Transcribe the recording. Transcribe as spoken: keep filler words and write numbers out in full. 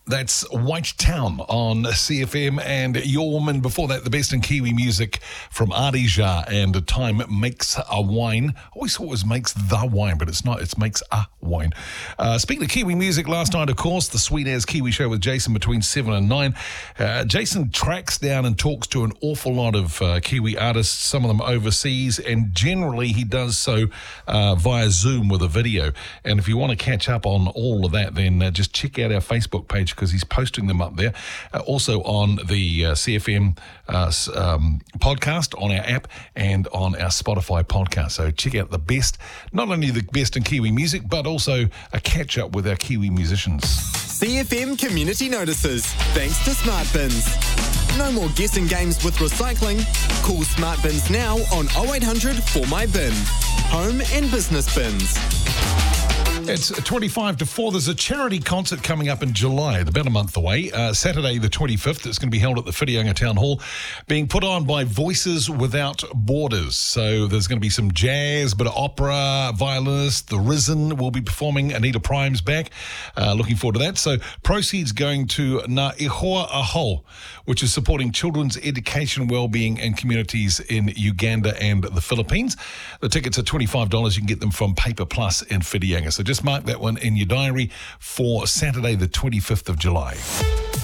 That's White Town on C F M, and Your Woman. Before that, the best in Kiwi music from Arija and Time Makes a Wine. I always thought it was makes the wine, but it's not. It's makes a wine. Uh, speaking of Kiwi music, last night, of course, the Sweet As Kiwi show with Jason between seven and nine. Uh, Jason tracks down and talks to an awful lot of uh, Kiwi artists, some of them overseas, and generally he does so uh, via Zoom with a video. And if you want to catch up on all of that, then uh, just check out our Facebook page, because he's posting them up there. Uh, also on the uh, C F M uh, um, podcast, on our app, and on our Spotify podcast. So check out the best, not only the best in Kiwi music, but also a catch-up with our Kiwi musicians. C F M Community Notices, thanks to Smart Bins. No more guessing games with recycling. Call Smart Bins now on oh eight hundred for my bin. Home and business bins. It's twenty-five to four. There's a charity concert coming up in July, about a month away. Uh, Saturday the twenty-fifth. It's going to be held at the Whitianga Town Hall, being put on by Voices Without Borders. So there's going to be some jazz, bit of opera, violinist. The Risen will be performing. Anita Prime's back. Uh, looking forward to that. So proceeds going to Ngā Ihoa Aho, which is supporting children's education, well-being and communities in Uganda and the Philippines. The tickets are twenty-five dollars. You can get them from Paper Plus in Whitianga. So just mark that one in your diary for Saturday the twenty-fifth of July.